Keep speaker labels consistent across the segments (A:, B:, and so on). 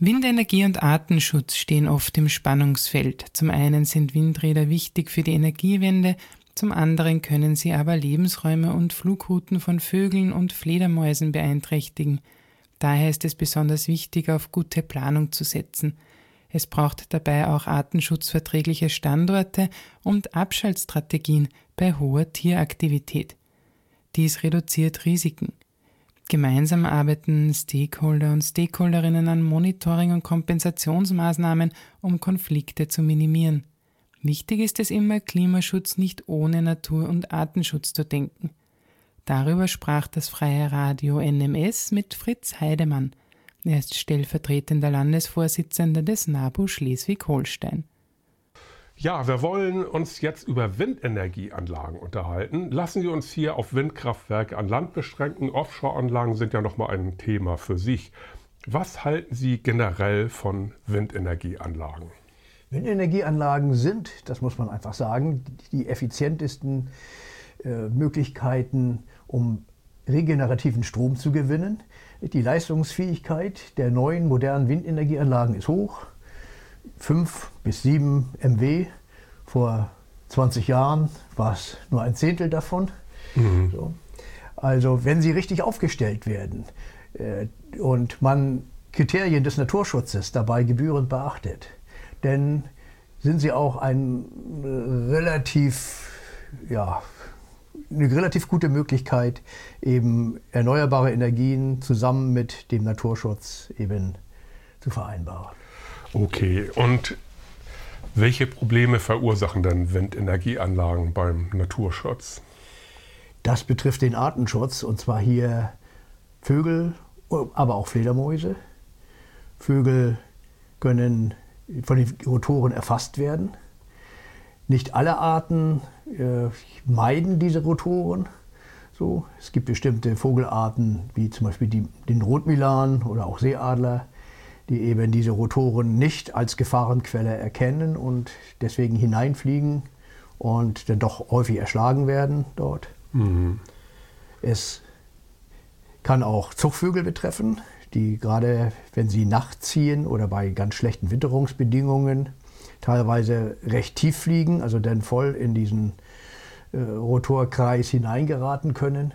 A: Windenergie und Artenschutz stehen oft im Spannungsfeld. Zum einen sind Windräder wichtig für die Energiewende, zum anderen können sie aber Lebensräume und Flugrouten von Vögeln und Fledermäusen beeinträchtigen. Daher ist es besonders wichtig, auf gute Planung zu setzen. Es braucht dabei auch artenschutzverträgliche Standorte und Abschaltstrategien bei hoher Tieraktivität. Dies reduziert Risiken. Gemeinsam arbeiten Stakeholder und Stakeholderinnen an Monitoring- und Kompensationsmaßnahmen, um Konflikte zu minimieren. Wichtig ist es immer, Klimaschutz nicht ohne Natur- und Artenschutz zu denken. Darüber sprach das Freie Radio NMS mit Fritz Heidemann. Er ist stellvertretender Landesvorsitzender des NABU Schleswig-Holstein.
B: Ja, wir wollen uns jetzt über Windenergieanlagen unterhalten. Lassen Sie uns hier auf Windkraftwerke an Land beschränken. Offshore-Anlagen sind ja nochmal ein Thema für sich. Was halten Sie generell von Windenergieanlagen?
C: Windenergieanlagen sind, das muss man einfach sagen, die effizientesten Möglichkeiten, um regenerativen Strom zu gewinnen. Die Leistungsfähigkeit der neuen modernen Windenergieanlagen ist hoch. 5 bis 7 MW. Vor 20 Jahren war es nur ein Zehntel davon. So. Also wenn sie richtig aufgestellt werden und man Kriterien des Naturschutzes dabei gebührend beachtet, dann sind sie auch eine relativ gute Möglichkeit, eben erneuerbare Energien zusammen mit dem Naturschutz eben zu vereinbaren.
B: Okay, und welche Probleme verursachen denn Windenergieanlagen beim Naturschutz?
C: Das betrifft den Artenschutz, und zwar hier Vögel, aber auch Fledermäuse. Vögel können von den Rotoren erfasst werden. Nicht alle Arten meiden diese Rotoren. So, es gibt bestimmte Vogelarten, wie zum Beispiel den Rotmilan oder auch Seeadler, die eben diese Rotoren nicht als Gefahrenquelle erkennen und deswegen hineinfliegen und dann doch häufig erschlagen werden dort. Es kann auch Zugvögel betreffen, die gerade, wenn sie nachts ziehen oder bei ganz schlechten Witterungsbedingungen teilweise recht tief fliegen, also dann voll in diesen Rotorkreis hineingeraten können,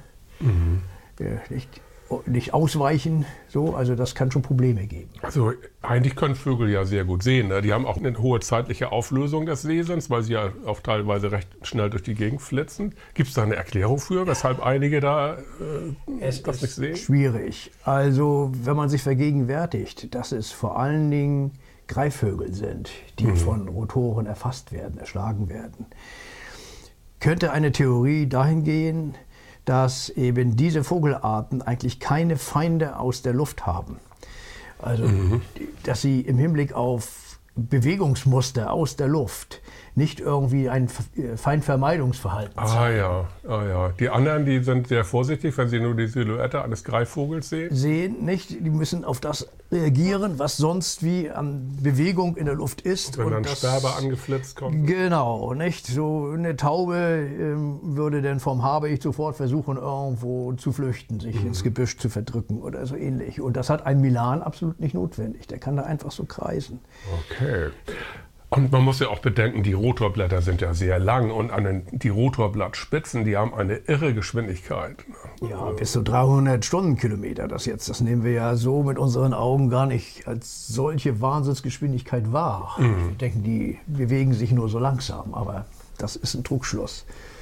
C: nicht ausweichen, so, also das kann schon Probleme geben.
B: Also eigentlich können Vögel ja sehr gut sehen, ne? Die haben auch eine hohe zeitliche Auflösung des Sehens, weil sie ja auch teilweise recht schnell durch die Gegend flitzen. Gibt es da eine Erklärung für, weshalb einige da das nicht sehen?
C: Schwierig. Also wenn man sich vergegenwärtigt, dass es vor allen Dingen Greifvögel sind, die von Rotoren erfasst werden, erschlagen werden, könnte eine Theorie dahin gehen, dass eben diese Vogelarten eigentlich keine Feinde aus der Luft haben. Also, dass sie im Hinblick auf Bewegungsmuster aus der Luft nicht irgendwie ein Feindvermeidungsverhalten zeigen.
B: Ja. Die anderen, die sind sehr vorsichtig, wenn sie nur die Silhouette eines Greifvogels sehen.
C: Die müssen auf das reagieren, was sonst wie an Bewegung in der Luft ist.
B: Und wenn dann Sperber angeflitzt kommt.
C: Genau, nicht? So eine Taube würde dann vom Habicht sofort versuchen, irgendwo zu flüchten, sich ins Gebüsch zu verdrücken oder so ähnlich. Und das hat ein Milan absolut nicht notwendig. Der kann da einfach so kreisen.
B: Okay. Und man muss ja auch bedenken, die Rotorblätter sind ja sehr lang und die Rotorblattspitzen, die haben eine irre Geschwindigkeit.
C: Ja, bis zu 300 Stundenkilometer. Das nehmen wir ja so mit unseren Augen gar nicht als solche Wahnsinnsgeschwindigkeit wahr. Wir denken, die bewegen sich nur so langsam, aber das ist ein Trugschluss.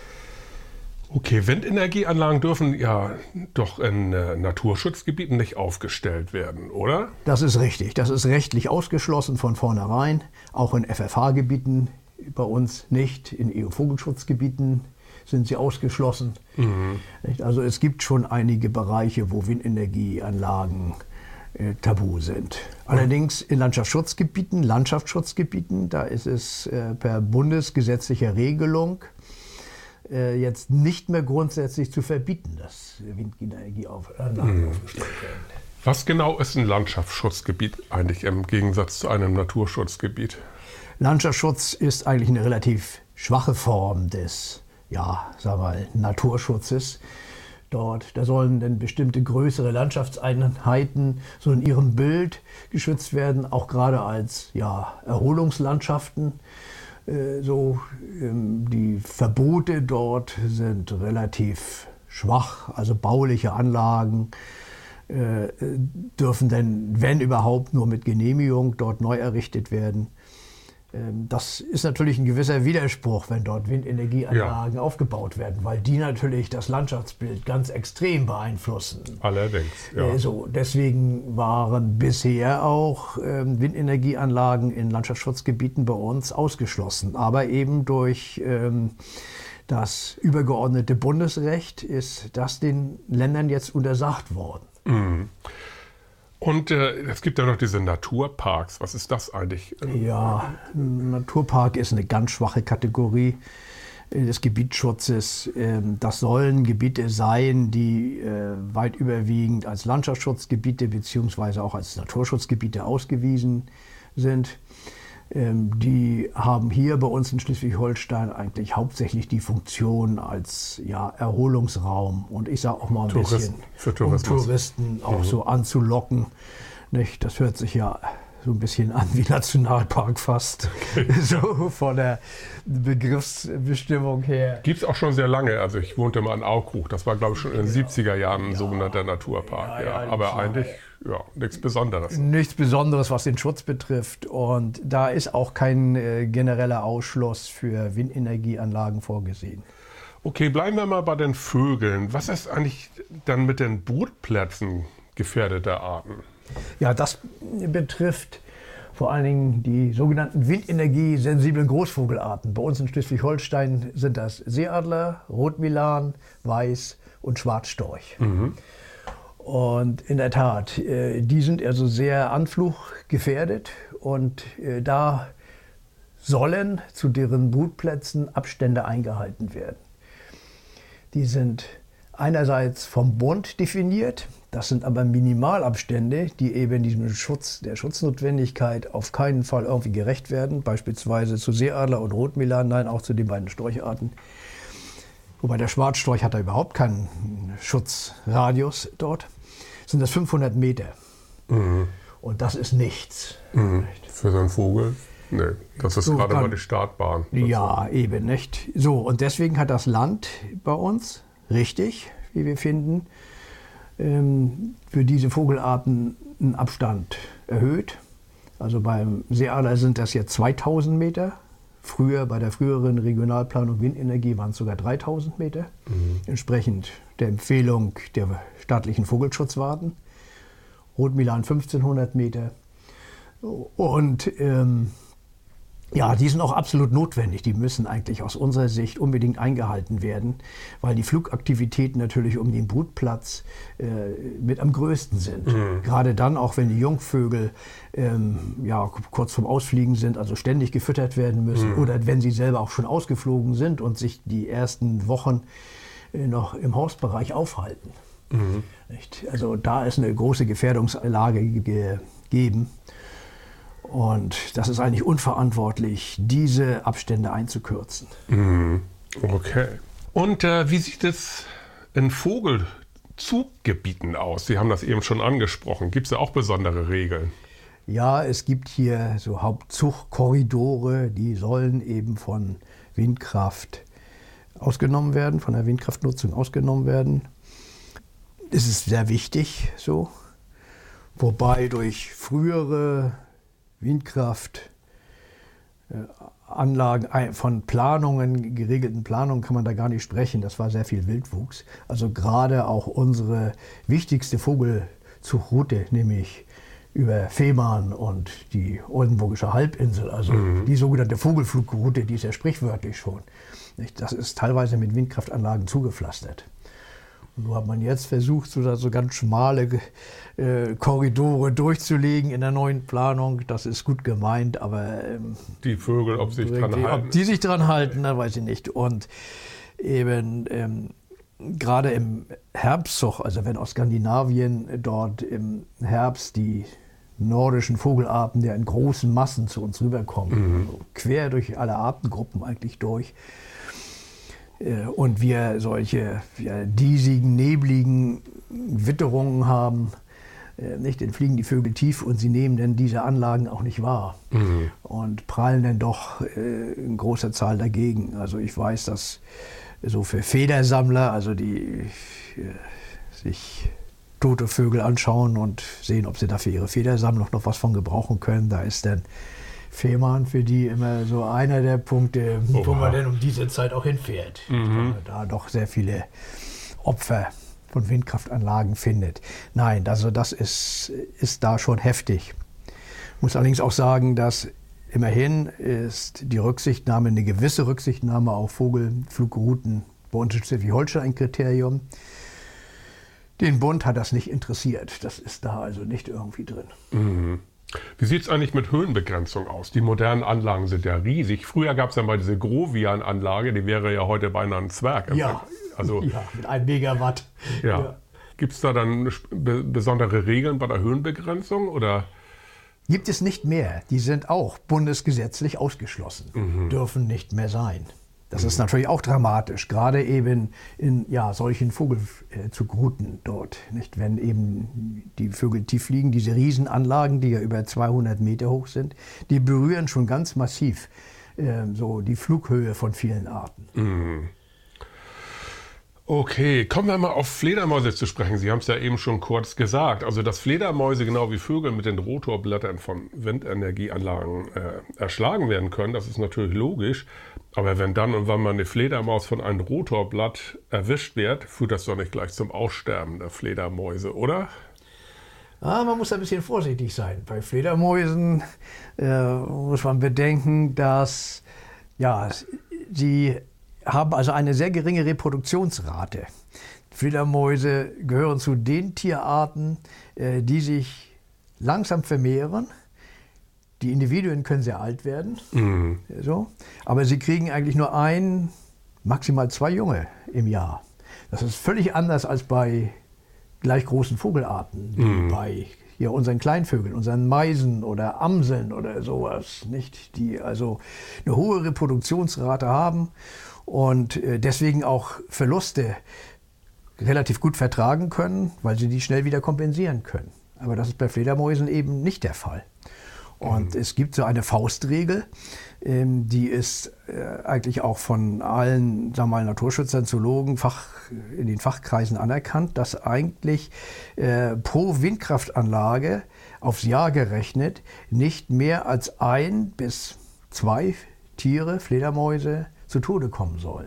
B: Okay, Windenergieanlagen dürfen ja doch in Naturschutzgebieten nicht aufgestellt werden, oder?
C: Das ist richtig. Das ist rechtlich ausgeschlossen von vornherein. Auch in FFH-Gebieten, bei uns nicht. In EU-Vogelschutzgebieten sind sie ausgeschlossen. Also es gibt schon einige Bereiche, wo Windenergieanlagen tabu sind. Allerdings in Landschaftsschutzgebieten, da ist es per bundesgesetzlicher Regelung jetzt nicht mehr grundsätzlich zu verbieten, dass Windenergieanlagen aufgestellt werden.
B: Was genau ist ein Landschaftsschutzgebiet eigentlich im Gegensatz zu einem Naturschutzgebiet?
C: Landschaftsschutz ist eigentlich eine relativ schwache Form des Naturschutzes. dort. Da sollen dann bestimmte größere Landschaftseinheiten so in ihrem Bild geschützt werden, auch gerade als Erholungslandschaften. Die Verbote dort sind relativ schwach, also bauliche Anlagen dürfen dann, wenn überhaupt, nur mit Genehmigung dort neu errichtet werden. Das ist natürlich ein gewisser Widerspruch, wenn dort Windenergieanlagen aufgebaut werden, weil die natürlich das Landschaftsbild ganz extrem beeinflussen.
B: Allerdings, ja.
C: Deswegen waren bisher auch Windenergieanlagen in Landschaftsschutzgebieten bei uns ausgeschlossen. Aber eben durch das übergeordnete Bundesrecht ist das den Ländern jetzt untersagt worden.
B: Mhm. Und es gibt ja noch diese Naturparks. Was ist das eigentlich?
C: Ja, Naturpark ist eine ganz schwache Kategorie des Gebietsschutzes. Das sollen Gebiete sein, die weit überwiegend als Landschaftsschutzgebiete bzw. auch als Naturschutzgebiete ausgewiesen sind. Die haben hier bei uns in Schleswig-Holstein eigentlich hauptsächlich die Funktion als Erholungsraum und ich sage auch mal ein bisschen, um Touristen auch so anzulocken. Nicht? Das hört sich ja so ein bisschen an wie Nationalpark fast, so von der Begriffsbestimmung her.
B: Gibt es auch schon sehr lange. Also ich wohnte mal in Aukruch, das war glaube ich schon in den 70er Jahren ein sogenannter Naturpark. Aber eigentlich nichts Besonderes.
C: Nichts Besonderes, was den Schutz betrifft. Und da ist auch kein genereller Ausschluss für Windenergieanlagen vorgesehen.
B: Okay, bleiben wir mal bei den Vögeln. Was ist eigentlich dann mit den Brutplätzen gefährdeter Arten?
C: Ja, das betrifft vor allen Dingen die sogenannten windenergiesensiblen Großvogelarten. Bei uns in Schleswig-Holstein sind das Seeadler, Rotmilan, Weiß und Schwarzstorch. Mhm. Und in der Tat, die sind also sehr anfluggefährdet und da sollen zu deren Brutplätzen Abstände eingehalten werden. Die sind einerseits vom Bund definiert, das sind aber Minimalabstände, die eben diesem der Schutznotwendigkeit auf keinen Fall irgendwie gerecht werden, beispielsweise zu Seeadler und Rotmilan, nein, auch zu den beiden Storcharten. Wobei der Schwarzstorch hat da überhaupt keinen Schutzradius dort, sind das 500 Meter. Mhm. Und das ist nichts.
B: Mhm. Für so einen Vogel? Nee, das ist so gerade mal die Startbahn.
C: Ja, eben nicht. So, und deswegen hat das Land bei uns, richtig, wie wir finden, für diese Vogelarten einen Abstand erhöht. Also beim Seeadler sind das jetzt 2000 Meter. Früher, bei der früheren Regionalplanung Windenergie, waren es sogar 3000 Meter. Mhm. Entsprechend der Empfehlung der staatlichen Vogelschutzwarten. Rotmilan 1500 Meter. Und die sind auch absolut notwendig. Die müssen eigentlich aus unserer Sicht unbedingt eingehalten werden, weil die Flugaktivitäten natürlich um den Brutplatz mit am größten sind. Mhm. Gerade dann, auch wenn die Jungvögel kurz vorm Ausfliegen sind, also ständig gefüttert werden müssen, oder wenn sie selber auch schon ausgeflogen sind und sich die ersten Wochen noch im Hausbereich aufhalten. Mhm. Also da ist eine große Gefährdungslage gegeben. Und das ist eigentlich unverantwortlich, diese Abstände einzukürzen.
B: Okay. Und wie sieht es in Vogelzuggebieten aus? Sie haben das eben schon angesprochen. Gibt es da auch besondere Regeln?
C: Ja, es gibt hier so Hauptzugkorridore, die sollen eben von Windkraft ausgenommen werden, von der Windkraftnutzung ausgenommen werden. Das ist sehr wichtig so. Wobei durch frühere Windkraftanlagen, von Planungen, geregelten Planungen kann man da gar nicht sprechen. Das war sehr viel Wildwuchs. Also gerade auch unsere wichtigste Vogelzugroute, nämlich über Fehmarn und die Oldenburgische Halbinsel, also die sogenannte Vogelflugroute, die ist ja sprichwörtlich schon. Das ist teilweise mit Windkraftanlagen zugepflastert. Und so hat man jetzt versucht, so ganz schmale Korridore durchzulegen in der neuen Planung. Das ist gut gemeint, aber
B: die Vögel, ob sich dran halten.
C: Ob die sich dran halten, das weiß ich nicht. Und eben gerade im Herbstzug, also wenn aus Skandinavien dort im Herbst die nordischen Vogelarten, die in großen Massen zu uns rüberkommen, also quer durch alle Artengruppen eigentlich durch, und wir solche diesigen, nebligen Witterungen haben, nicht, dann fliegen die Vögel tief und sie nehmen dann diese Anlagen auch nicht wahr und prallen dann doch in großer Zahl dagegen. Also ich weiß, dass so für Federsammler, also die sich tote Vögel anschauen und sehen, ob sie da für ihre Federsammlung noch was von gebrauchen können, da ist dann Fehmarn für die immer so einer der Punkte, wo man dann um diese Zeit auch hinfährt. Weil da doch sehr viele Opfer von Windkraftanlagen findet. Nein, also das ist da schon heftig. Ich muss allerdings auch sagen, dass immerhin ist die Rücksichtnahme, eine gewisse Rücksichtnahme auf Vogelflugrouten bei uns in Schleswig-Holstein ein Kriterium. Den Bund hat das nicht interessiert. Das ist da also nicht irgendwie drin.
B: Mhm. Wie sieht es eigentlich mit Höhenbegrenzung aus? Die modernen Anlagen sind ja riesig. Früher gab es ja mal diese Grovian-Anlage, die wäre ja heute beinahe ein Zwerg.
C: Ja,
B: also,
C: mit 1 Megawatt.
B: Ja. Gibt es da dann besondere Regeln bei der Höhenbegrenzung? Oder?
C: Gibt es nicht mehr. Die sind auch bundesgesetzlich ausgeschlossen, dürfen nicht mehr sein. Das ist natürlich auch dramatisch, gerade eben in solchen Vogelzugrouten dort. Nicht? Wenn eben die Vögel tief fliegen, diese Riesenanlagen, die ja über 200 Meter hoch sind, die berühren schon ganz massiv so die Flughöhe von vielen Arten.
B: Mhm. Okay, kommen wir mal auf Fledermäuse zu sprechen. Sie haben es ja eben schon kurz gesagt. Also, dass Fledermäuse genau wie Vögel mit den Rotorblättern von Windenergieanlagen erschlagen werden können, das ist natürlich logisch. Aber wenn dann und wann mal eine Fledermaus von einem Rotorblatt erwischt wird, führt das doch nicht gleich zum Aussterben der Fledermäuse, oder?
C: Man muss ein bisschen vorsichtig sein. Bei Fledermäusen muss man bedenken, dass sie haben also eine sehr geringe Reproduktionsrate. Fledermäuse gehören zu den Tierarten, die sich langsam vermehren. Die Individuen können sehr alt werden, aber sie kriegen eigentlich nur 1, maximal 2 Junge im Jahr. Das ist völlig anders als bei gleich großen Vogelarten, wie bei unseren Kleinvögeln, unseren Meisen oder Amseln oder sowas, nicht? Die also eine hohe Reproduktionsrate haben und deswegen auch Verluste relativ gut vertragen können, weil sie die schnell wieder kompensieren können. Aber das ist bei Fledermäusen eben nicht der Fall. Und es gibt so eine Faustregel, die ist eigentlich auch von allen, sagen wir mal, Naturschützern, Zoologen, in den Fachkreisen anerkannt, dass eigentlich pro Windkraftanlage aufs Jahr gerechnet nicht mehr als 1 bis 2 Tiere, Fledermäuse, zu Tode kommen sollen.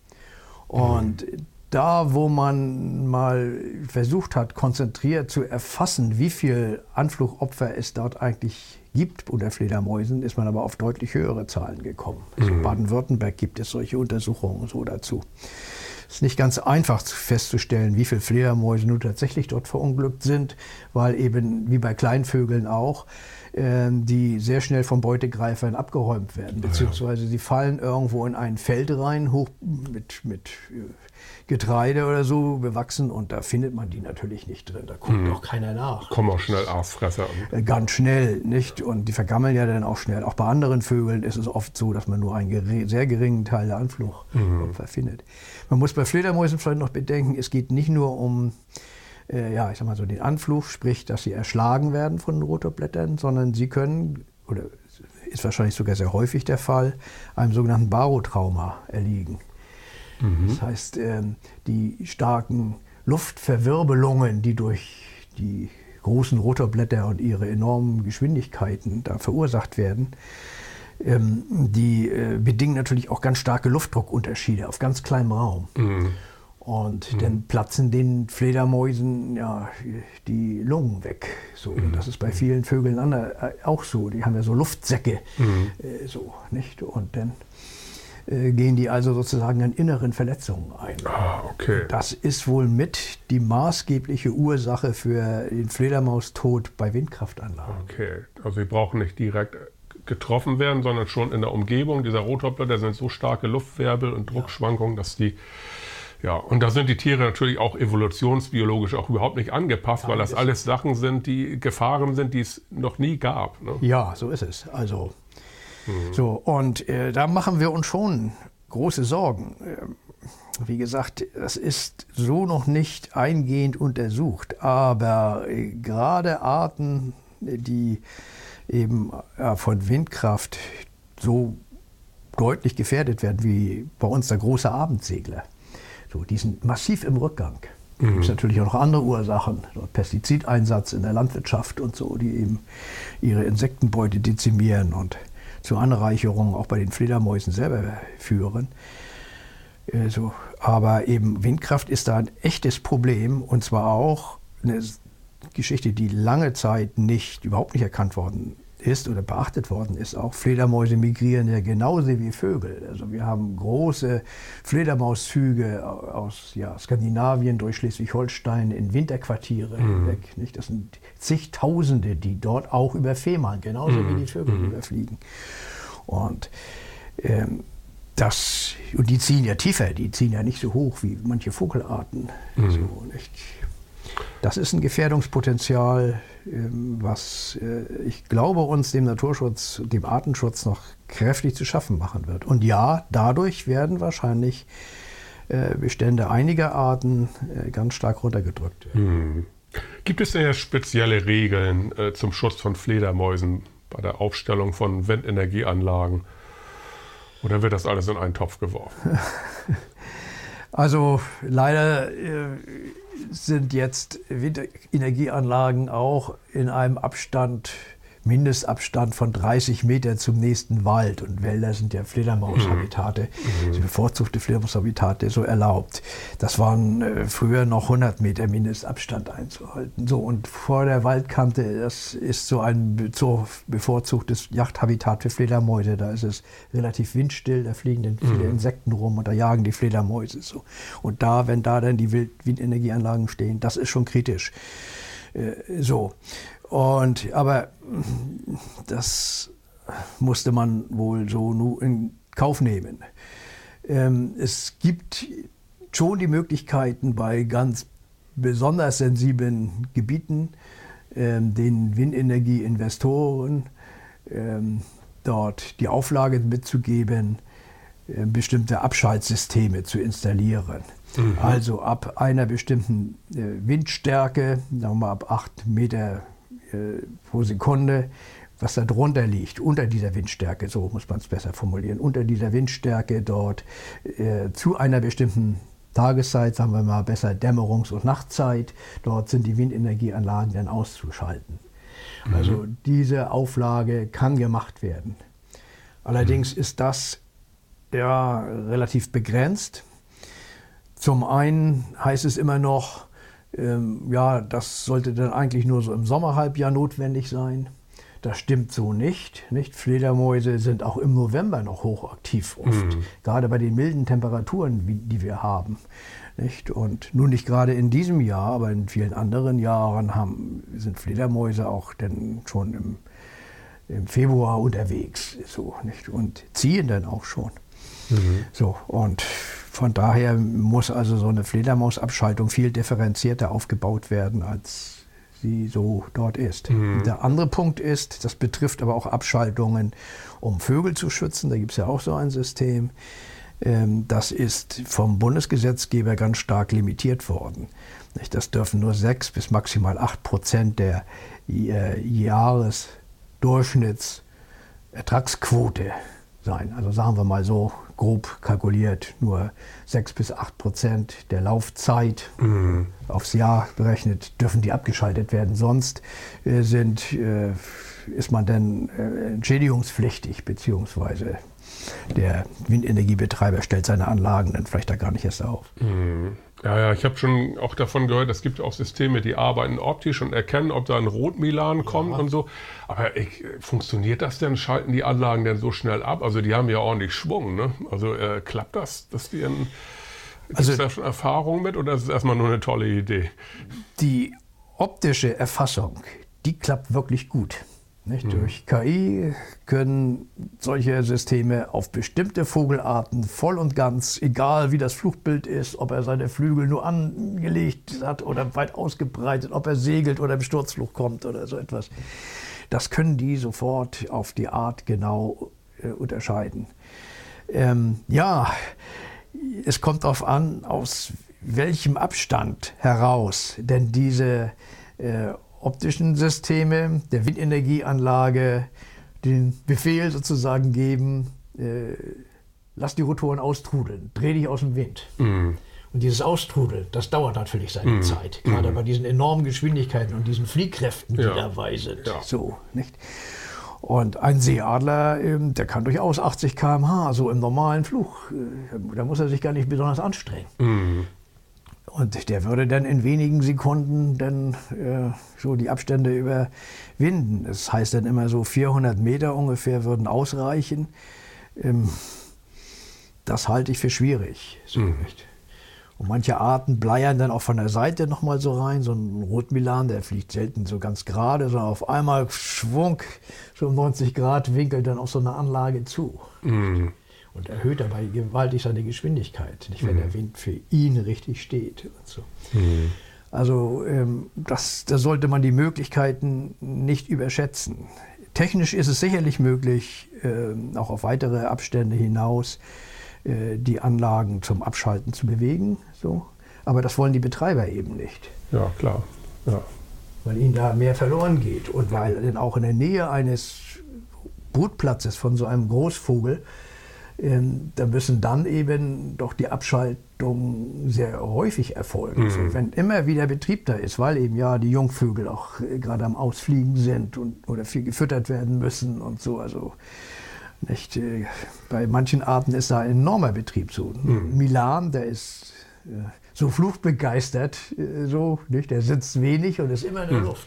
C: Und da, wo man mal versucht hat, konzentriert zu erfassen, wie viel Anflugopfer es dort eigentlich gibt unter Fledermäusen, ist man aber auf deutlich höhere Zahlen gekommen. Also in Baden-Württemberg gibt es solche Untersuchungen so dazu. Es ist nicht ganz einfach festzustellen, wie viele Fledermäuse nun tatsächlich dort verunglückt sind, weil eben, wie bei Kleinvögeln auch, die sehr schnell von Beutegreifern abgeräumt werden, beziehungsweise sie fallen irgendwo in ein Feld rein, hoch mit Getreide oder so bewachsen, und da findet man die natürlich nicht drin. Da guckt auch keiner nach.
B: Kommen auch schnell Aasfresser.
C: Ganz schnell, nicht? Und die vergammeln ja dann auch schnell. Auch bei anderen Vögeln ist es oft so, dass man nur einen sehr geringen Teil der Anflugopfer findet. Man muss bei Fledermäusen vielleicht noch bedenken, es geht nicht nur um ich sag mal so den Anflug, sprich, dass sie erschlagen werden von den Rotorblättern, sondern sie können, oder ist wahrscheinlich sogar sehr häufig der Fall, einem sogenannten Barotrauma erliegen. Das heißt, die starken Luftverwirbelungen, die durch die großen Rotorblätter und ihre enormen Geschwindigkeiten da verursacht werden, die bedingen natürlich auch ganz starke Luftdruckunterschiede auf ganz kleinem Raum. Und dann platzen den Fledermäusen die Lungen weg. So. Und das ist bei vielen Vögeln auch so. Die haben ja so Luftsäcke. Nicht? Und dann gehen die also sozusagen an inneren Verletzungen ein.
B: Okay.
C: Das ist wohl mit die maßgebliche Ursache für den Fledermaustod bei Windkraftanlagen.
B: Okay, also sie brauchen nicht direkt getroffen werden, sondern schon in der Umgebung dieser Rotorblätter sind so starke Luftwirbel und Druckschwankungen, dass die und da sind die Tiere natürlich auch evolutionsbiologisch auch überhaupt nicht angepasst, weil das alles Sachen sind, die Gefahren sind, die es noch nie gab. Ne?
C: Ja, so ist es. Also, und da machen wir uns schon große Sorgen. wie gesagt, das ist so noch nicht eingehend untersucht, aber gerade Arten, die eben von Windkraft so deutlich gefährdet werden, wie bei uns der große Abendsegler, so, die sind massiv im Rückgang. Es gibt natürlich auch noch andere Ursachen, Pestizideinsatz in der Landwirtschaft und so, die eben ihre Insektenbeute dezimieren und zur Anreicherung auch bei den Fledermäusen selber führen. Aber eben Windkraft ist da ein echtes Problem, und zwar auch eine Geschichte, die lange Zeit überhaupt nicht erkannt worden ist oder beachtet worden ist. Auch Fledermäuse migrieren ja genauso wie Vögel. Also wir haben große Fledermauszüge aus Skandinavien durch Schleswig-Holstein in Winterquartiere weg. Nicht? Das sind zigtausende, die dort auch über Fehmarn, genauso wie die Vögel überfliegen. Und die ziehen ja tiefer, die ziehen ja nicht so hoch wie manche Vogelarten. So, nicht? Das ist ein Gefährdungspotenzial, was ich glaube, uns dem Naturschutz, dem Artenschutz noch kräftig zu schaffen machen wird. Und ja, dadurch werden wahrscheinlich Bestände einiger Arten ganz stark runtergedrückt werden.
B: Gibt es denn spezielle Regeln zum Schutz von Fledermäusen bei der Aufstellung von Windenergieanlagen? Oder wird das alles in einen Topf geworfen?
C: Also leider sind jetzt Windenergieanlagen auch in einem Mindestabstand von 30 Meter zum nächsten Wald. Und Wälder sind ja Fledermaushabitate, bevorzugte Fledermaushabitate, so erlaubt. Das waren früher noch 100 Meter Mindestabstand einzuhalten. So, und vor der Waldkante, das ist so ein bevorzugtes Jagdhabitat für Fledermäuse. Da ist es relativ windstill, da fliegen dann viele Insekten rum und da jagen die Fledermäuse so. Und wenn da dann die Windenergieanlagen stehen, das ist schon kritisch. Aber das musste man wohl so nur in Kauf nehmen. Es gibt schon die Möglichkeiten, bei ganz besonders sensiblen Gebieten den Windenergieinvestoren dort die Auflage mitzugeben, bestimmte Abschaltsysteme zu installieren. Also ab einer bestimmten Windstärke, sagen wir mal ab 8 Meter pro Sekunde, was da drunter liegt, unter dieser Windstärke, so muss man es besser formulieren, unter dieser Windstärke dort zu einer bestimmten Tageszeit, sagen wir mal besser Dämmerungs- und Nachtzeit, dort sind die Windenergieanlagen dann auszuschalten. Also diese Auflage kann gemacht werden. Allerdings ist das relativ begrenzt. Zum einen heißt es immer noch, das sollte dann eigentlich nur so im Sommerhalbjahr notwendig sein. Das stimmt so nicht. Fledermäuse sind auch im November noch hochaktiv oft, gerade bei den milden Temperaturen, die wir haben. Nicht? Und nun nicht gerade in diesem Jahr, aber in vielen anderen Jahren sind Fledermäuse auch dann schon im Februar unterwegs und ziehen dann auch schon. Und von daher muss also so eine Fledermausabschaltung viel differenzierter aufgebaut werden, als sie so dort ist. Der andere Punkt ist, das betrifft aber auch Abschaltungen, um Vögel zu schützen. Da gibt es ja auch so ein System. Das ist vom Bundesgesetzgeber ganz stark limitiert worden. Das dürfen nur 6 bis maximal 8% der Jahresdurchschnittsertragsquote sein. Also sagen wir mal so grob kalkuliert, nur 6 bis 8% der Laufzeit aufs Jahr berechnet, dürfen die abgeschaltet werden. Sonst ist man dann entschädigungspflichtig, beziehungsweise der Windenergiebetreiber stellt seine Anlagen dann vielleicht da gar nicht erst auf.
B: Ja, ich habe schon auch davon gehört, es gibt auch Systeme, die arbeiten optisch und erkennen, ob da ein Rotmilan kommt und so. Aber funktioniert das denn? Schalten die Anlagen denn so schnell ab? Also die haben ja ordentlich Schwung, ne? Also klappt das? Gibt es da schon Erfahrung mit oder ist es erstmal nur eine tolle Idee?
C: Die optische Erfassung, die klappt wirklich gut. Durch KI können solche Systeme auf bestimmte Vogelarten voll und ganz, egal wie das Flugbild ist, ob er seine Flügel nur angelegt hat oder weit ausgebreitet, ob er segelt oder im Sturzflug kommt oder so etwas, das können die sofort auf die Art genau unterscheiden. es kommt darauf an, aus welchem Abstand heraus denn diese optischen Systeme der Windenergieanlage den Befehl sozusagen geben, lass die Rotoren austrudeln, dreh dich aus dem Wind. Und dieses Austrudeln, das dauert natürlich seine Zeit, gerade bei diesen enormen Geschwindigkeiten und diesen Fliehkräften, die dabei sind.
B: Ja.
C: So, nicht? Und ein Seeadler, der kann durchaus 80 km/h, so im normalen Flug. Da muss er sich gar nicht besonders anstrengen. Und der würde dann in wenigen Sekunden dann so die Abstände überwinden. Das heißt dann immer so 400 Meter ungefähr würden ausreichen. Das halte ich für schwierig. So, nicht? Und manche Arten bleiern dann auch von der Seite nochmal so rein. So ein Rotmilan, der fliegt selten so ganz gerade, sondern auf einmal Schwung, so 90 Grad Winkel dann auf so eine Anlage zu. Und erhöht dabei gewaltig seine Geschwindigkeit, nicht, wenn der Wind für ihn richtig steht. Und so. Also da sollte man die Möglichkeiten nicht überschätzen. Technisch ist es sicherlich möglich, auch auf weitere Abstände hinaus die Anlagen zum Abschalten zu bewegen. So. Aber das wollen die Betreiber eben nicht.
B: Ja, klar. Ja.
C: Weil ihnen da mehr verloren geht und weil dann auch in der Nähe eines Brutplatzes von so einem Großvogel, da müssen dann eben doch die Abschaltungen sehr häufig erfolgen. So, wenn immer wieder Betrieb da ist, weil eben ja die Jungvögel auch gerade am Ausfliegen sind oder viel gefüttert werden müssen und so. Also nicht, bei manchen Arten ist da ein enormer Betrieb so. Milan, der ist so fluchtbegeistert, so, nicht? Der sitzt wenig und ist immer in der Luft.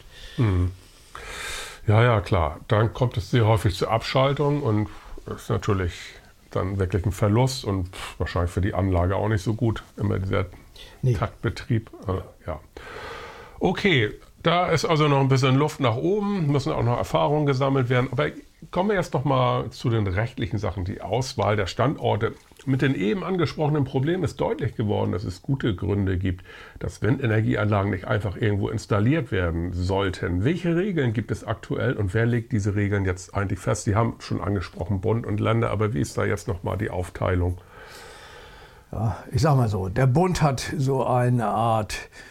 B: Ja, klar. Dann kommt es sehr häufig zur Abschaltung und das ist natürlich dann wirklich ein Verlust und wahrscheinlich für die Anlage auch nicht so gut, immer dieser Taktbetrieb. Ja. Okay, da ist also noch ein bisschen Luft nach oben, müssen auch noch Erfahrungen gesammelt werden. Aber kommen wir jetzt noch mal zu den rechtlichen Sachen, die Auswahl der Standorte. Mit den eben angesprochenen Problemen ist deutlich geworden, dass es gute Gründe gibt, dass Windenergieanlagen nicht einfach irgendwo installiert werden sollten. Welche Regeln gibt es aktuell und wer legt diese Regeln jetzt eigentlich fest? Sie haben schon angesprochen, Bund und Länder, aber wie ist da jetzt noch mal die Aufteilung?
C: Ja, ich sag mal so, der Bund hat so eine Art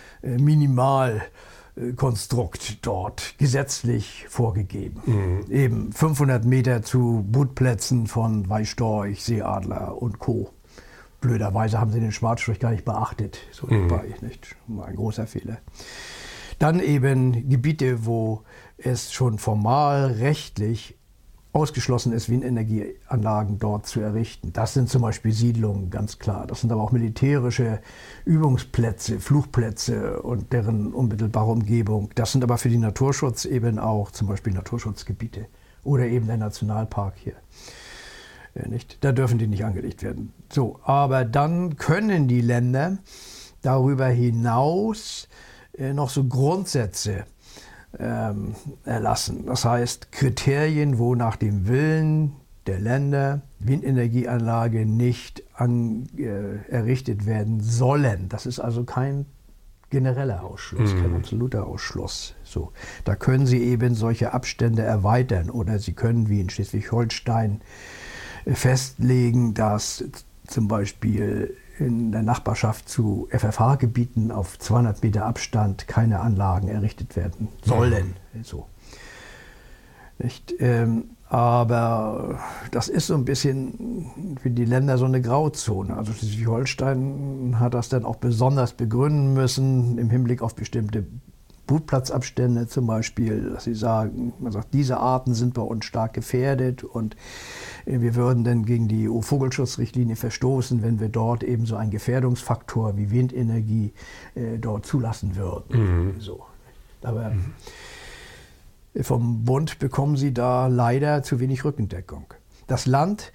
C: Minimalkonstrukt dort gesetzlich vorgegeben. Eben 500 Meter zu Brutplätzen von Weißstorch, Seeadler und Co. Blöderweise haben sie den Schwarzstorch gar nicht beachtet. So dabei, nicht? Ein großer Fehler. Dann eben Gebiete, wo es schon formal rechtlich ausgeschlossen ist, Windenergieanlagen dort zu errichten. Das sind zum Beispiel Siedlungen, ganz klar. Das sind aber auch militärische Übungsplätze, Flugplätze und deren unmittelbare Umgebung. Das sind aber für den Naturschutz eben auch zum Beispiel Naturschutzgebiete oder eben der Nationalpark hier. Nicht? Da dürfen die nicht angelegt werden. So, aber dann können die Länder darüber hinaus noch so Grundsätze erlassen. Das heißt Kriterien, wo nach dem Willen der Länder Windenergieanlage nicht errichtet werden sollen. Das ist also kein genereller Ausschluss, kein absoluter Ausschluss. So, da können Sie eben solche Abstände erweitern oder Sie können wie in Schleswig-Holstein festlegen, dass zum Beispiel in der Nachbarschaft zu FFH-Gebieten auf 200 Meter Abstand keine Anlagen errichtet werden sollen. So. Nicht? Aber das ist so ein bisschen für die Länder so eine Grauzone. Also Schleswig-Holstein hat das dann auch besonders begründen müssen im Hinblick auf bestimmte Brutplatzabstände zum Beispiel, dass sie sagen, man sagt, diese Arten sind bei uns stark gefährdet und wir würden dann gegen die EU-Vogelschutzrichtlinie verstoßen, wenn wir dort eben so einen Gefährdungsfaktor wie Windenergie dort zulassen würden. So. Aber vom Bund bekommen sie da leider zu wenig Rückendeckung. Das Land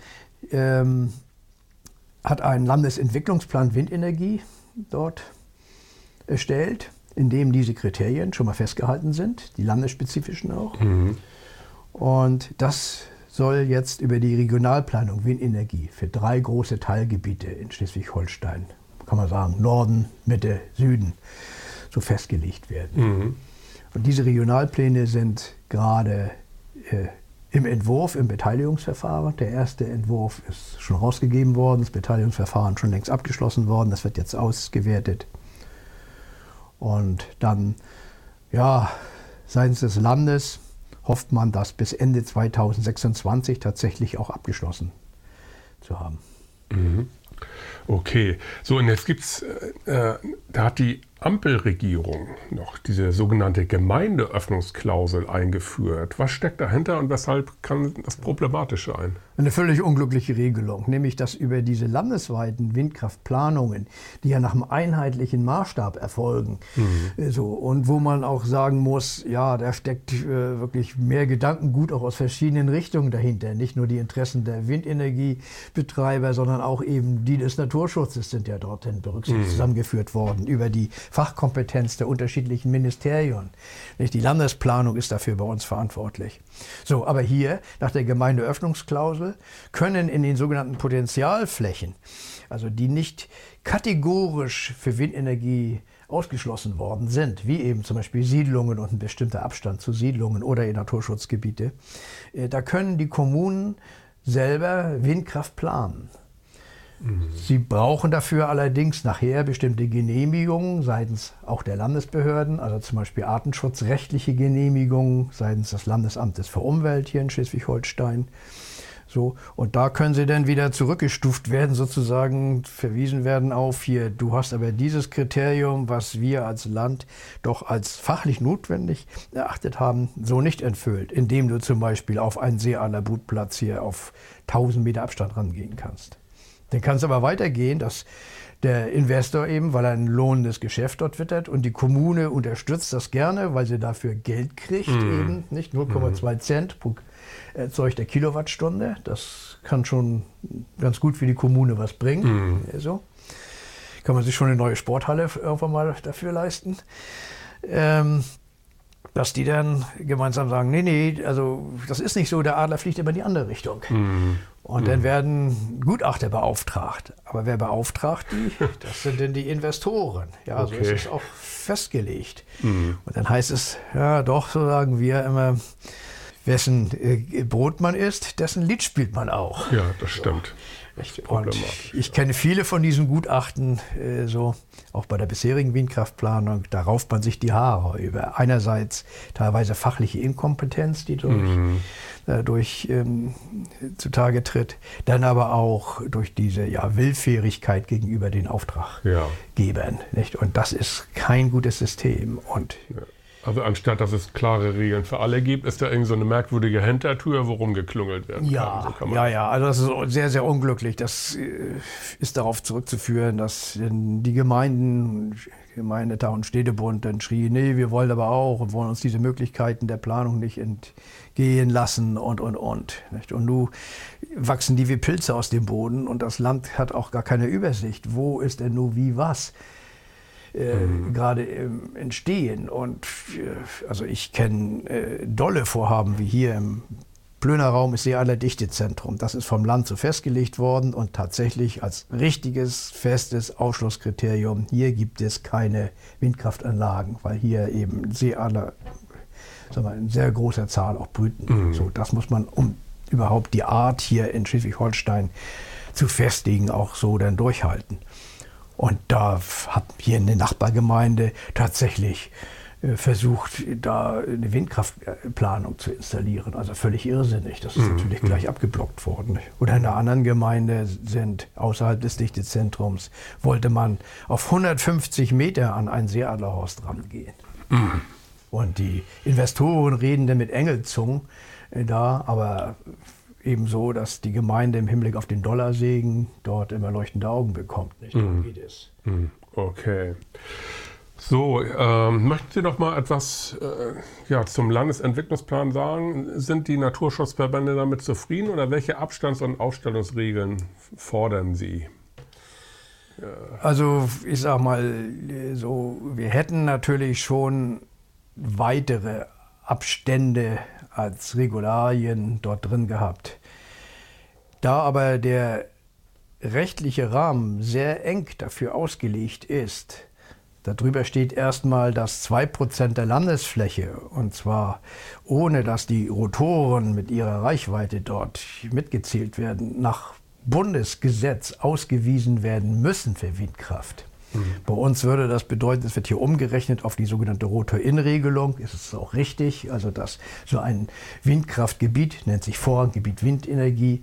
C: hat einen Landesentwicklungsplan Windenergie dort erstellt, in dem diese Kriterien schon mal festgehalten sind, die landesspezifischen auch. Und das soll jetzt über die Regionalplanung Windenergie für 3 große Teilgebiete in Schleswig-Holstein, kann man sagen, Norden, Mitte, Süden, so festgelegt werden. Und diese Regionalpläne sind gerade im Entwurf, im Beteiligungsverfahren. Der erste Entwurf ist schon rausgegeben worden, das Beteiligungsverfahren schon längst abgeschlossen worden, das wird jetzt ausgewertet. Und dann, ja, seitens des Landes hofft man, das bis Ende 2026 tatsächlich auch abgeschlossen zu haben.
B: Okay, so und jetzt gibt's, da hat die Ampelregierung noch diese sogenannte Gemeindeöffnungsklausel eingeführt. Was steckt dahinter und weshalb kann das problematisch sein?
C: Eine völlig unglückliche Regelung, nämlich dass über diese landesweiten Windkraftplanungen, die ja nach einem einheitlichen Maßstab erfolgen, so, und wo man auch sagen muss, ja, da steckt wirklich mehr Gedankengut auch aus verschiedenen Richtungen dahinter. Nicht nur die Interessen der Windenergiebetreiber, sondern auch eben die des Naturschutzes sind ja dorthin berücksichtigt, zusammengeführt worden, über die Fachkompetenz der unterschiedlichen Ministerien. Nicht? Die Landesplanung ist dafür bei uns verantwortlich. So, aber hier, nach der Gemeindeöffnungsklausel, können in den sogenannten Potentialflächen, also die nicht kategorisch für Windenergie ausgeschlossen worden sind, wie eben zum Beispiel Siedlungen und ein bestimmter Abstand zu Siedlungen oder in Naturschutzgebiete, da können die Kommunen selber Windkraft planen. Sie brauchen dafür allerdings nachher bestimmte Genehmigungen seitens auch der Landesbehörden, also zum Beispiel artenschutzrechtliche Genehmigungen seitens des Landesamtes für Umwelt hier in Schleswig-Holstein. So, und da können sie dann wieder zurückgestuft werden, sozusagen verwiesen werden auf hier, du hast aber dieses Kriterium, was wir als Land doch als fachlich notwendig erachtet haben, so nicht erfüllt, indem du zum Beispiel auf einen Seeadlerbrutplatz hier auf 1000 Meter Abstand rangehen kannst. Dann kann es aber weitergehen, dass der Investor eben, weil er ein lohnendes Geschäft dort wittert und die Kommune unterstützt das gerne, weil sie dafür Geld kriegt, eben nicht 0,2 Cent pro erzeugter Kilowattstunde. Das kann schon ganz gut für die Kommune was bringen. So. Kann man sich schon eine neue Sporthalle irgendwann mal dafür leisten. Dass die dann gemeinsam sagen, nee, also das ist nicht so, der Adler fliegt immer in die andere Richtung. Und dann werden Gutachter beauftragt. Aber wer beauftragt die? Das sind dann die Investoren. Ja, also es ist auch festgelegt. Und dann heißt es, ja doch, so sagen wir immer, wessen Brot man isst, dessen Lied spielt man auch.
B: Ja, das stimmt.
C: Und ich kenne viele von diesen Gutachten, so auch bei der bisherigen Windkraftplanung, da rauft man sich die Haare über einerseits teilweise fachliche Inkompetenz, die durch zutage tritt, dann aber auch durch diese Willfährigkeit gegenüber den Auftraggebern. Nicht? Und das ist kein gutes System. Und
B: also anstatt, dass es klare Regeln für alle gibt, ist da irgend so eine merkwürdige Hintertür, wo rumgeklungelt werden kann.
C: Also das ist sehr, sehr unglücklich. Das ist darauf zurückzuführen, dass die Gemeindetag und Städtebund dann schrien, nee, wir wollen aber auch und wollen uns diese Möglichkeiten der Planung nicht entgehen lassen und. Nicht? Und nun wachsen die wie Pilze aus dem Boden und das Land hat auch gar keine Übersicht. Wo ist denn nun wie was? Gerade im Entstehen. Und also ich kenne dolle Vorhaben wie hier im Plönerraum ist Seeadlerdichtezentrum. Das ist vom Land so festgelegt worden und tatsächlich als richtiges, festes Ausschlusskriterium, hier gibt es keine Windkraftanlagen, weil hier eben Seeadler in sehr großer Zahl auch brüten. So, das muss man, um überhaupt die Art hier in Schleswig-Holstein zu festigen, auch so dann durchhalten. Und da hat hier eine Nachbargemeinde tatsächlich versucht, da eine Windkraftplanung zu installieren. Also völlig irrsinnig. Das ist natürlich gleich abgeblockt worden. Oder in einer anderen Gemeinde sind außerhalb des Dichtezentrums, wollte man auf 150 Meter an ein Seeadlerhorst rangehen. Und die Investoren reden dann mit Engelzungen da, aber ebenso, dass die Gemeinde im Hinblick auf den Dollarsegen dort immer leuchtende Augen bekommt. Nicht? Darum geht es.
B: Okay. So, möchten Sie noch mal etwas zum Landesentwicklungsplan sagen? Sind die Naturschutzverbände damit zufrieden oder welche Abstands- und Aufstellungsregeln fordern Sie?
C: Also ich sag mal so, wir hätten natürlich schon weitere Abstände als Regularien dort drin gehabt. Da aber der rechtliche Rahmen sehr eng dafür ausgelegt ist, Darüber steht erstmal, dass 2% der Landesfläche, und zwar ohne dass die Rotoren mit ihrer Reichweite dort mitgezählt werden, nach Bundesgesetz ausgewiesen werden müssen für Windkraft. Bei uns würde das bedeuten, es wird hier umgerechnet auf die sogenannte Rotor-In-Regelung. Es ist auch richtig, also dass so ein Windkraftgebiet, nennt sich Vorranggebiet Windenergie,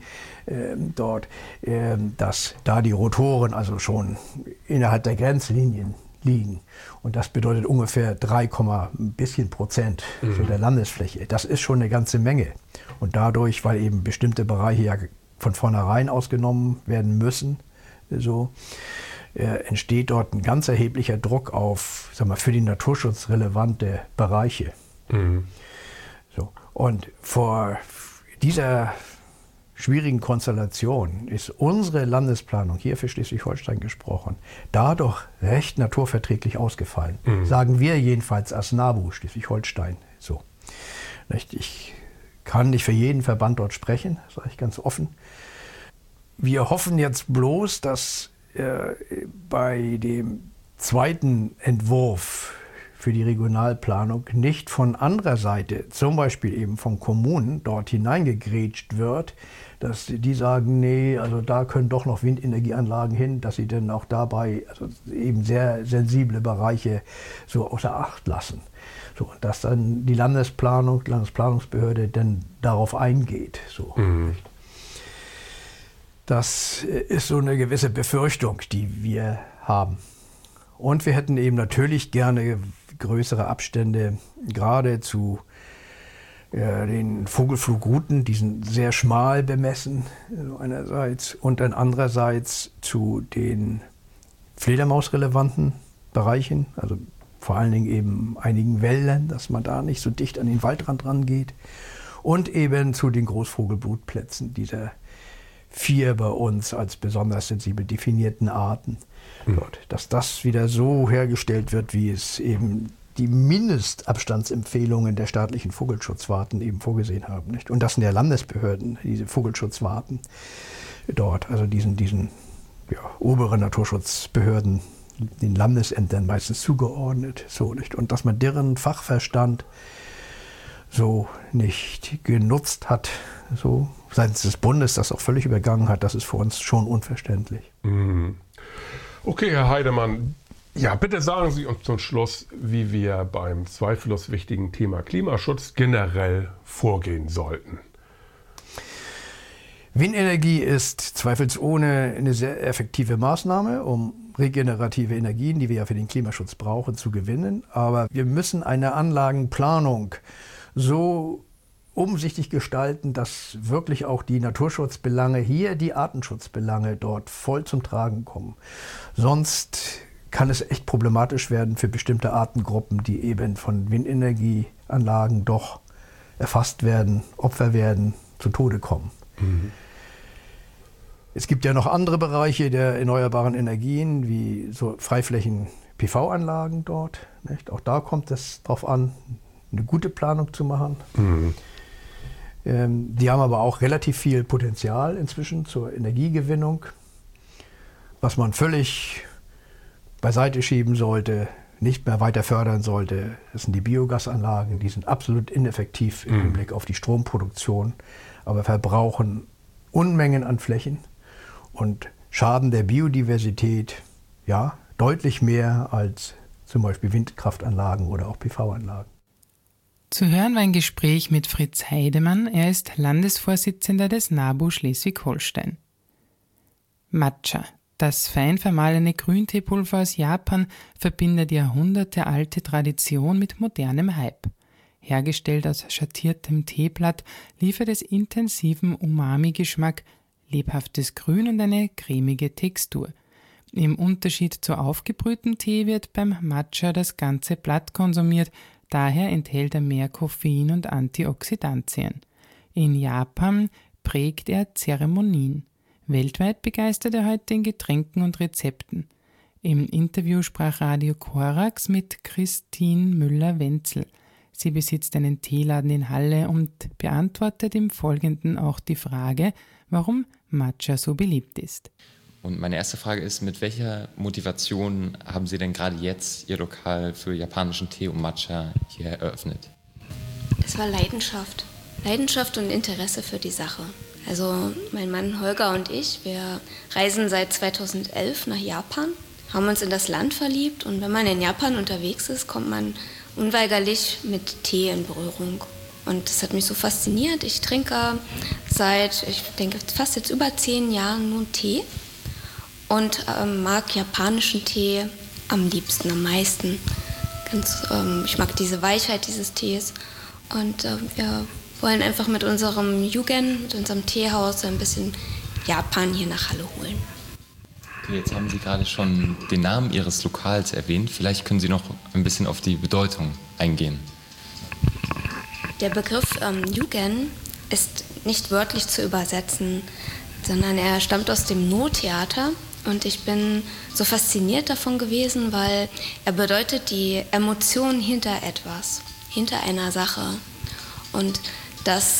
C: dass da die Rotoren also schon innerhalb der Grenzlinien liegen. Und das bedeutet ungefähr 3, ein bisschen Prozent so der Landesfläche. Das ist schon eine ganze Menge. Und dadurch, weil eben bestimmte Bereiche ja von vornherein ausgenommen werden müssen, so, entsteht dort ein ganz erheblicher Druck auf, für den Naturschutz relevante Bereiche. So. Und vor dieser schwierigen Konstellation ist unsere Landesplanung, hier für Schleswig-Holstein gesprochen, dadurch recht naturverträglich ausgefallen. Sagen wir jedenfalls als NABU Schleswig-Holstein so. Ich kann nicht für jeden Verband dort sprechen, sage ich ganz offen. Wir hoffen jetzt bloß, dass bei dem zweiten Entwurf für die Regionalplanung nicht von anderer Seite, zum Beispiel eben von Kommunen, dort hineingegrätscht wird, dass die sagen, nee, also da können doch noch Windenergieanlagen hin, dass sie dann auch dabei also eben sehr sensible Bereiche so außer Acht lassen. So, und dass dann die Landesplanungsbehörde dann darauf eingeht. So. Das ist so eine gewisse Befürchtung, die wir haben. Und wir hätten eben natürlich gerne größere Abstände, gerade zu den Vogelflugrouten, die sind sehr schmal bemessen einerseits und dann andererseits zu den fledermausrelevanten Bereichen, also vor allen Dingen eben einigen Wäldern, dass man da nicht so dicht an den Waldrand rangeht und eben zu den Großvogelbrutplätzen dieser 4 bei uns als besonders sensibel definierten Arten. Dass das wieder so hergestellt wird, wie es eben die Mindestabstandsempfehlungen der staatlichen Vogelschutzwarten eben vorgesehen haben. Nicht? Und das sind ja Landesbehörden, diese Vogelschutzwarten dort, also diesen oberen Naturschutzbehörden, den Landesämtern meistens zugeordnet. So, nicht? Und dass man deren Fachverstand so nicht genutzt hat, so seitens des Bundes das auch völlig übergangen hat, das ist für uns schon unverständlich.
B: Okay, Herr Heidemann, ja, bitte sagen Sie uns zum Schluss, wie wir beim zweifellos wichtigen Thema Klimaschutz generell vorgehen sollten.
C: Windenergie ist zweifelsohne eine sehr effektive Maßnahme, um regenerative Energien, die wir ja für den Klimaschutz brauchen, zu gewinnen. Aber wir müssen eine Anlagenplanung so umsichtig gestalten, dass wirklich auch die Naturschutzbelange hier, die Artenschutzbelange dort voll zum Tragen kommen. Sonst kann es echt problematisch werden für bestimmte Artengruppen, die eben von Windenergieanlagen doch erfasst werden, Opfer werden, zu Tode kommen. Es gibt ja noch andere Bereiche der erneuerbaren Energien, wie so Freiflächen-PV-Anlagen dort. Nicht? Auch da kommt es darauf an, eine gute Planung zu machen. Die haben aber auch relativ viel Potenzial inzwischen zur Energiegewinnung, was man völlig beiseite schieben sollte, nicht mehr weiter fördern sollte. Das sind die Biogasanlagen, die sind absolut ineffektiv im Hinblick auf die Stromproduktion, aber verbrauchen Unmengen an Flächen und schaden der Biodiversität ja deutlich mehr als zum Beispiel Windkraftanlagen oder auch PV-Anlagen.
A: Zu hören war ein Gespräch mit Fritz Heidemann. Er ist Landesvorsitzender des NABU Schleswig-Holstein. Matcha, das fein vermahlene Grünteepulver aus Japan, verbindet jahrhundertealte Tradition mit modernem Hype. Hergestellt aus schattiertem Teeblatt, liefert es intensiven Umami-Geschmack, lebhaftes Grün und eine cremige Textur. Im Unterschied zu aufgebrühtem Tee wird beim Matcha das ganze Blatt konsumiert, daher enthält er mehr Koffein und Antioxidantien. In Japan prägt er Zeremonien. Weltweit begeistert er heute in Getränken und Rezepten. Im Interview sprach Radio Korax mit Christine Müller-Wenzel. Sie besitzt einen Teeladen in Halle und beantwortet im Folgenden auch die Frage, warum Matcha so beliebt ist.
D: Und meine erste Frage ist, mit welcher Motivation haben Sie denn gerade jetzt Ihr Lokal für japanischen Tee und Matcha hier eröffnet?
E: Es war Leidenschaft. Leidenschaft und Interesse für die Sache. Also mein Mann Holger und ich, wir reisen seit 2011 nach Japan, haben uns in das Land verliebt und wenn man in Japan unterwegs ist, kommt man unweigerlich mit Tee in Berührung. Und das hat mich so fasziniert. Ich trinke seit, ich denke, fast jetzt über 10 Jahren nur Tee und mag japanischen Tee am liebsten, am meisten. Ich mag diese Weichheit dieses Tees und wir wollen einfach mit unserem Yugen, mit unserem Teehaus ein bisschen Japan hier nach Halle holen.
D: Okay, jetzt haben Sie gerade schon den Namen Ihres Lokals erwähnt. Vielleicht können Sie noch ein bisschen auf die Bedeutung eingehen.
E: Der Begriff Yugen ist nicht wörtlich zu übersetzen, sondern er stammt aus dem No-Theater. Und ich bin so fasziniert davon gewesen, weil er bedeutet die Emotion hinter etwas, hinter einer Sache. Und das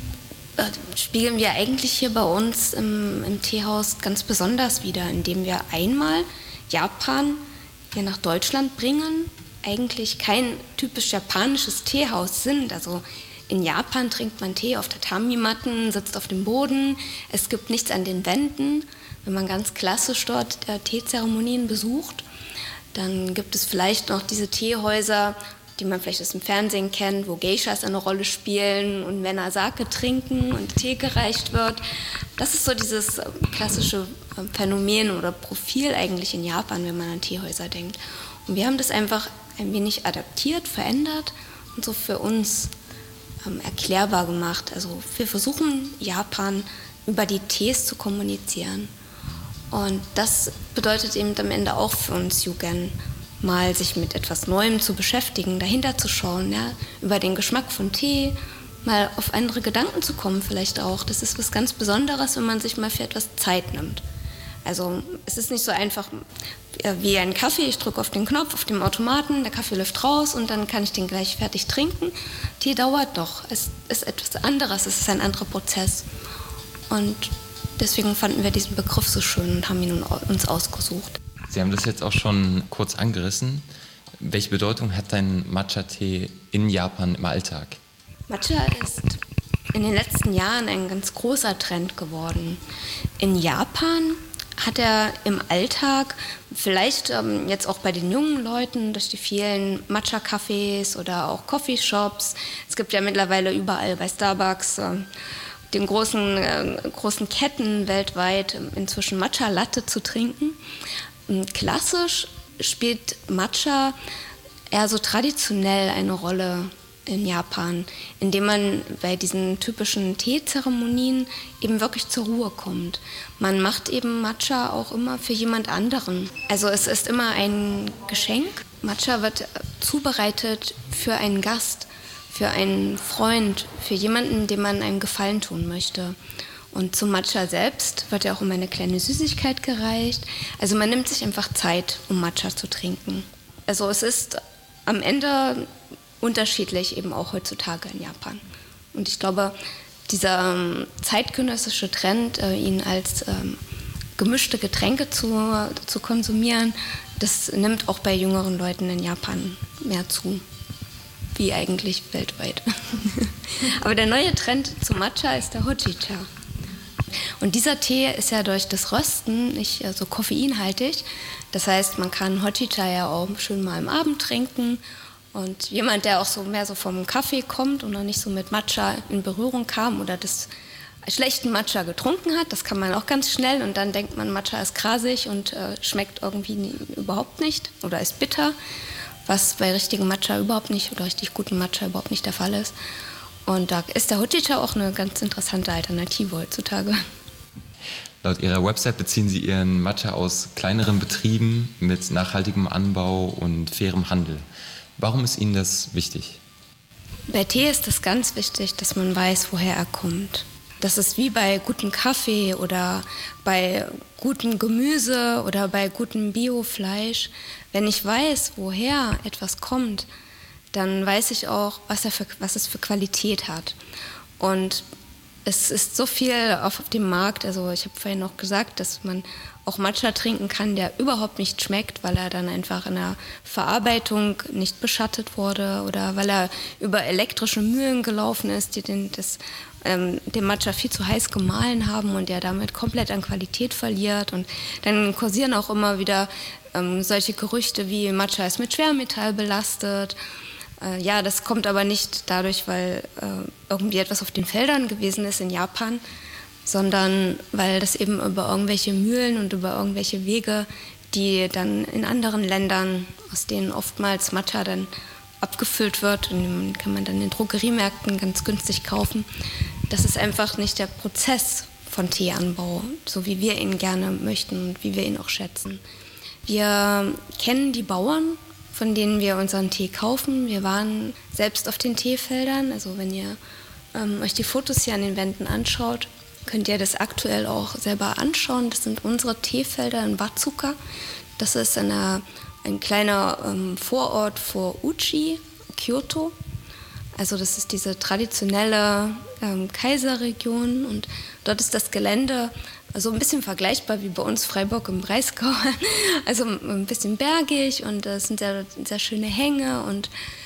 E: spiegeln wir eigentlich hier bei uns im Teehaus ganz besonders wider, indem wir einmal Japan hier nach Deutschland bringen, eigentlich kein typisch japanisches Teehaus sind. Also in Japan trinkt man Tee auf Tatami-Matten, sitzt auf dem Boden, es gibt nichts an den Wänden. Wenn man ganz klassisch dort Teezeremonien besucht, dann gibt es vielleicht noch diese Teehäuser, die man vielleicht aus dem Fernsehen kennt, wo Geishas eine Rolle spielen und Männer Sake trinken und Tee gereicht wird. Das ist so dieses klassische Phänomen oder Profil eigentlich in Japan, wenn man an Teehäuser denkt. Und wir haben das einfach ein wenig adaptiert, verändert und so für uns erklärbar gemacht. Also wir versuchen, Japan über die Tees zu kommunizieren. Und das bedeutet eben am Ende auch für uns Yugen, mal sich mit etwas Neuem zu beschäftigen, dahinter zu schauen, ja, über den Geschmack von Tee, mal auf andere Gedanken zu kommen vielleicht auch. Das ist was ganz Besonderes, wenn man sich mal für etwas Zeit nimmt. Also es ist nicht so einfach wie ein Kaffee, ich drücke auf den Knopf auf dem Automaten, der Kaffee läuft raus und dann kann ich den gleich fertig trinken. Tee dauert doch, es ist etwas anderes, es ist ein anderer Prozess. Und deswegen fanden wir diesen Begriff so schön und haben ihn uns ausgesucht.
D: Sie haben das jetzt auch schon kurz angerissen. Welche Bedeutung hat dein Matcha-Tee in Japan im Alltag?
E: Matcha ist in den letzten Jahren ein ganz großer Trend geworden. In Japan hat er im Alltag, vielleicht jetzt auch bei den jungen Leuten, durch die vielen Matcha-Cafés oder auch Coffeeshops, es gibt ja mittlerweile überall bei Starbucks, den großen Ketten weltweit inzwischen Matcha-Latte zu trinken. Klassisch spielt Matcha eher so traditionell eine Rolle in Japan, indem man bei diesen typischen Teezeremonien eben wirklich zur Ruhe kommt. Man macht eben Matcha auch immer für jemand anderen. Also es ist immer ein Geschenk. Matcha wird zubereitet für einen Gast, für einen Freund, für jemanden, dem man einen Gefallen tun möchte. Und zum Matcha selbst wird ja auch immer eine kleine Süßigkeit gereicht. Also man nimmt sich einfach Zeit, um Matcha zu trinken. Also es ist am Ende unterschiedlich, eben auch heutzutage in Japan. Und ich glaube, dieser zeitgenössische Trend, ihn als gemischte Getränke zu konsumieren, das nimmt auch bei jüngeren Leuten in Japan mehr zu. Wie eigentlich weltweit. Aber der neue Trend zu Matcha ist der Hojicha. Und dieser Tee ist ja durch das Rösten nicht so koffeinhaltig. Das heißt, man kann Hojicha ja auch schön mal am Abend trinken. Und jemand, der auch so mehr so vom Kaffee kommt und noch nicht so mit Matcha in Berührung kam oder das schlechten Matcha getrunken hat, das kann man auch ganz schnell und dann denkt man, Matcha ist grasig und schmeckt irgendwie überhaupt nicht oder ist bitter, was bei richtigem Matcha überhaupt nicht oder richtig gutem Matcha überhaupt nicht der Fall ist. Und da ist der Hojicha auch eine ganz interessante Alternative heutzutage.
D: Laut Ihrer Website beziehen Sie Ihren Matcha aus kleineren Betrieben mit nachhaltigem Anbau und fairem Handel. Warum ist Ihnen das wichtig?
E: Bei Tee ist es ganz wichtig, dass man weiß, woher er kommt. Das ist wie bei gutem Kaffee oder bei gutem Gemüse oder bei gutem Biofleisch. Wenn ich weiß, woher etwas kommt, dann weiß ich auch, was es für Qualität hat. Und Es ist so viel auf dem Markt. Also ich habe vorhin noch gesagt, dass man auch Matcha trinken kann, der überhaupt nicht schmeckt, weil er dann einfach in der Verarbeitung nicht beschattet wurde oder weil er über elektrische Mühlen gelaufen ist, die den Matcha viel zu heiß gemahlen haben und der damit komplett an Qualität verliert. Und dann kursieren auch immer wieder solche Gerüchte wie Matcha ist mit Schwermetall belastet. Ja, das kommt aber nicht dadurch, weil irgendwie etwas auf den Feldern gewesen ist in Japan, sondern weil das eben über irgendwelche Mühlen und über irgendwelche Wege, die dann in anderen Ländern, aus denen oftmals Matcha dann abgefüllt wird, und den kann man dann in Drogeriemärkten ganz günstig kaufen. Das ist einfach nicht der Prozess von Teeanbau, so wie wir ihn gerne möchten und wie wir ihn auch schätzen. Wir kennen die Bauern, von denen wir unseren Tee kaufen. Wir waren selbst auf den Teefeldern. Also wenn ihr euch die Fotos hier an den Wänden anschaut, könnt ihr das aktuell auch selber anschauen. Das sind unsere Teefelder in Watsuka. Das ist ein kleiner Vorort vor Uchi, Kyoto. Also das ist diese traditionelle Kaiserregion und dort ist das Gelände so ein bisschen vergleichbar wie bei uns Freiburg im Breisgau. Also ein bisschen bergig und es sind sehr, sehr schöne Hänge und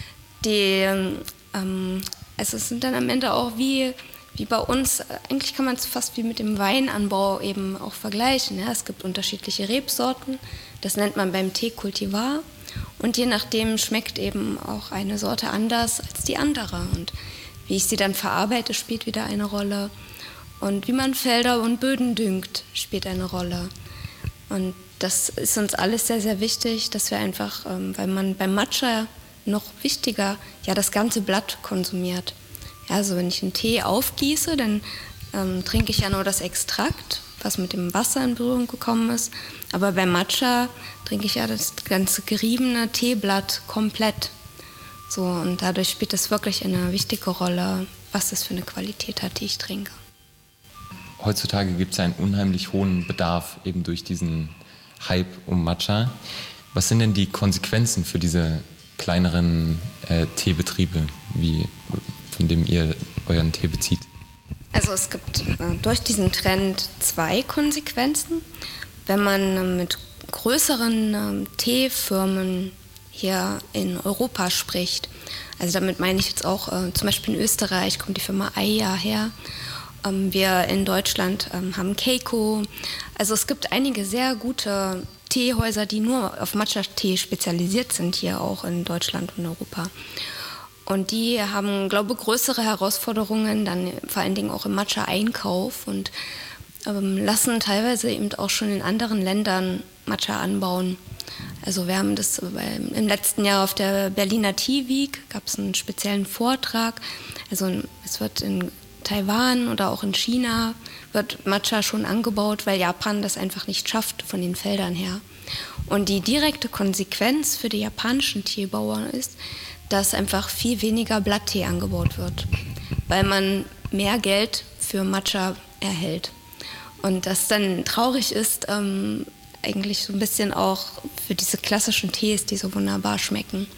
E: also es sind dann am Ende auch wie bei uns, eigentlich kann man es fast wie mit dem Weinanbau eben auch vergleichen. Ja? Es gibt unterschiedliche Rebsorten, das nennt man beim Tee Cultivar und je nachdem schmeckt eben auch eine Sorte anders als die andere und wie ich sie dann verarbeite, spielt wieder eine Rolle und wie man Felder und Böden düngt, spielt eine Rolle und das ist uns alles sehr, sehr wichtig, dass wir einfach, weil man beim Matcha noch wichtiger, ja das ganze Blatt konsumiert. Ja, also wenn ich einen Tee aufgieße, dann trinke ich ja nur das Extrakt, was mit dem Wasser in Berührung gekommen ist. Aber beim Matcha trinke ich ja das ganze geriebene Teeblatt komplett. So, und dadurch spielt es wirklich eine wichtige Rolle, was das für eine Qualität hat, die ich trinke.
D: Heutzutage gibt es einen unheimlich hohen Bedarf eben durch diesen Hype um Matcha. Was sind denn die Konsequenzen für diese kleineren Teebetriebe, von dem ihr euren Tee bezieht?
E: Also es gibt durch diesen Trend 2 Konsequenzen. Wenn man mit größeren Teefirmen hier in Europa spricht, also damit meine ich jetzt auch zum Beispiel in Österreich kommt die Firma Aiya her, wir in Deutschland haben Keiko, also es gibt einige sehr gute Teehäuser, die nur auf Matcha-Tee spezialisiert sind, hier auch in Deutschland und Europa. Und die haben, glaube ich, größere Herausforderungen, dann vor allen Dingen auch im Matcha-Einkauf und lassen teilweise eben auch schon in anderen Ländern Matcha anbauen. Also wir haben das im letzten Jahr auf der Berliner Tea Week, gab es einen speziellen Vortrag. Also es wird in Taiwan oder auch in China wird Matcha schon angebaut, weil Japan das einfach nicht schafft von den Feldern her. Und die direkte Konsequenz für die japanischen Teebauern ist, dass einfach viel weniger Blatttee angebaut wird, weil man mehr Geld für Matcha erhält. Und das dann traurig ist, eigentlich so ein bisschen auch für diese klassischen Tees, die so wunderbar schmecken.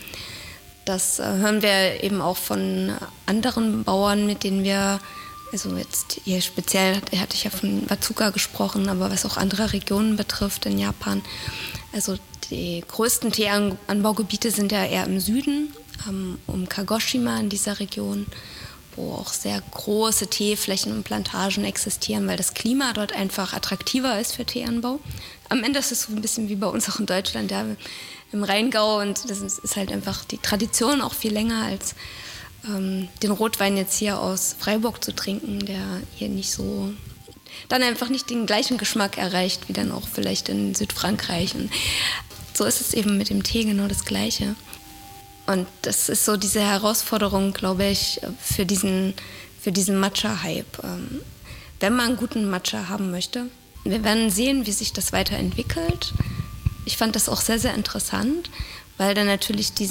E: Das hören wir eben auch von anderen Bauern, mit denen wir, also jetzt hier speziell hatte ich ja von Watsuka gesprochen, aber was auch andere Regionen betrifft in Japan. Also die größten Teeanbaugebiete sind ja eher im Süden, um Kagoshima in dieser Region, wo auch sehr große Teeflächen und Plantagen existieren, weil das Klima dort einfach attraktiver ist für Teeanbau. Am Ende ist es so ein bisschen wie bei uns auch in Deutschland, ja, im Rheingau, und das ist halt einfach die Tradition auch viel länger als den Rotwein jetzt hier aus Freiburg zu trinken, der hier nicht so, dann einfach nicht den gleichen Geschmack erreicht wie dann auch vielleicht in Südfrankreich. Und so ist es eben mit dem Tee genau das Gleiche. Und das ist so diese Herausforderung, glaube ich, für diesen Matcha-Hype. Wenn man guten Matcha haben möchte, wir werden sehen, wie sich das weiterentwickelt. Ich fand das auch sehr, sehr interessant, weil dann natürlich die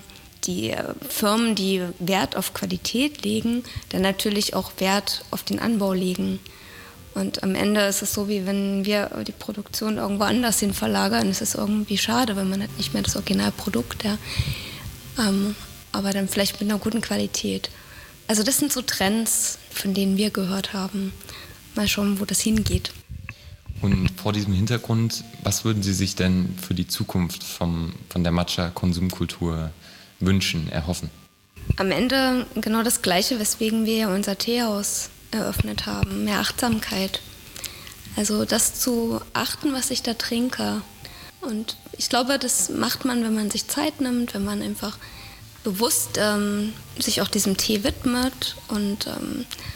E: Firmen, die Wert auf Qualität legen, dann natürlich auch Wert auf den Anbau legen. Und am Ende ist es so, wie wenn wir die Produktion irgendwo anders hin verlagern. Es ist irgendwie schade, weil man hat nicht mehr das Originalprodukt, ja. Aber dann vielleicht mit einer guten Qualität. Also das sind so Trends, von denen wir gehört haben. Mal schauen, wo das hingeht.
D: Und vor diesem Hintergrund, was würden Sie sich denn für die Zukunft von der Matcha-Konsumkultur wünschen, erhoffen?
E: Am Ende genau das Gleiche, weswegen wir unser Teehaus eröffnet haben. Mehr Achtsamkeit. Also das zu achten, was ich da trinke. Und ich glaube, das macht man, wenn man sich Zeit nimmt, wenn man einfach bewusst sich auch diesem Tee widmet und